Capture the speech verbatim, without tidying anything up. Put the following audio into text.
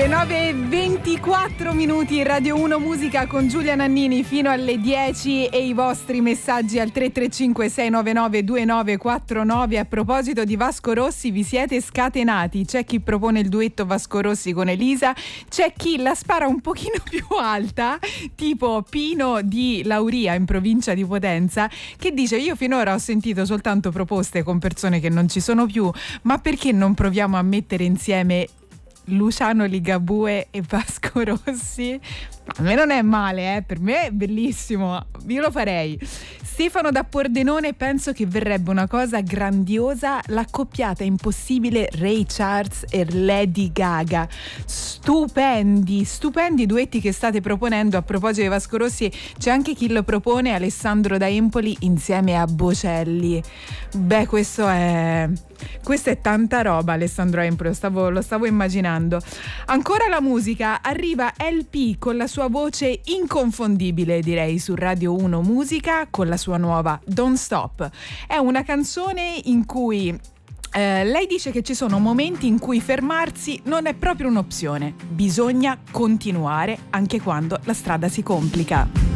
Le nove e ventiquattro minuti, Radio uno Musica con Giulia Nannini fino alle dieci e i vostri messaggi al tre tre cinque sei nove nove due nove quattro nove. A proposito di Vasco Rossi, vi siete scatenati. C'è chi propone il duetto Vasco Rossi con Elisa, c'è chi la spara un pochino più alta, tipo Pino di Lauria in provincia di Potenza, che dice: io finora ho sentito soltanto proposte con persone che non ci sono più, ma perché non proviamo a mettere insieme Luciano Ligabue e Vasco Rossi? A me non è male, eh? Per me è bellissimo, io lo farei. Stefano da Pordenone: penso che verrebbe una cosa grandiosa, l'accoppiata impossibile Ray Charles e Lady Gaga. Stupendi, stupendi duetti che state proponendo. A proposito di Vasco Rossi, c'è anche chi lo propone, Alessandro da Empoli insieme a Bocelli. Beh, questo è questa è tanta roba, Alessandro Empoli, lo stavo, lo stavo immaginando. Ancora la musica, arriva L P con la sua voce inconfondibile, direi, su Radio uno Musica con la sua nuova Don't Stop. È una canzone in cui eh, lei dice che ci sono momenti in cui fermarsi non è proprio un'opzione, bisogna continuare anche quando la strada si complica.